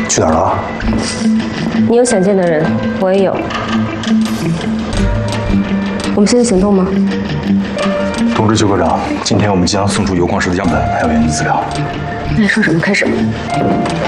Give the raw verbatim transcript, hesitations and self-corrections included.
去哪儿了？ 你有想见的人，我也有。我们现在行动吗？ 通知邱科长，今天我们即将送出铀矿石的样本，还有原基资料。 那你说什么开始？